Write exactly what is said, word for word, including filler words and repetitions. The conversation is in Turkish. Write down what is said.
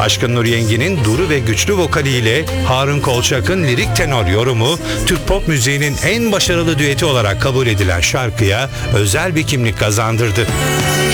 Aşkın Nur Yengi'nin duru ve güçlü vokaliyle Harun Kolçak'ın lirik tenor yorumu, Türk pop müziğinin en başarılı düeti olarak kabul edilen şarkıya özel bir kimlik kazandırdı.